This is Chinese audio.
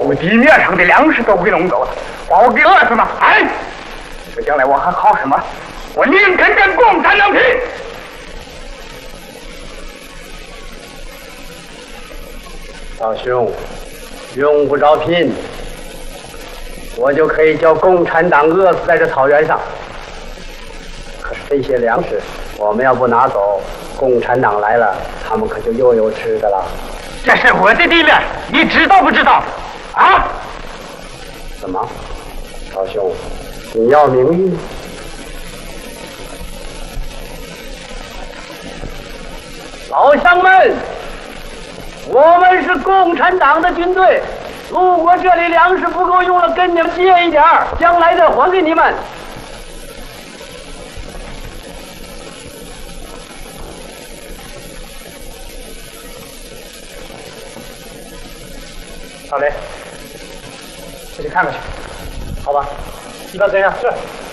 我地面上的粮食都给弄走了，把我给饿死吗？哎，这将来我还好什么？我宁肯跟共产党拼！ 老兄，用不着拼，我就可以叫共产党饿死在这草原上。可是这些粮食，我们要不拿走，共产党来了，他们可就又有吃的了。 这是我的地面，你知道不知道？啊？ 怎么，老兄，你要名誉？老乡们，我们是共产党的军队，如果这里粮食不够用了，跟你们借一点儿，将来再还给你们。 老雷，我去看看去。 好吧， 你把跟上。是。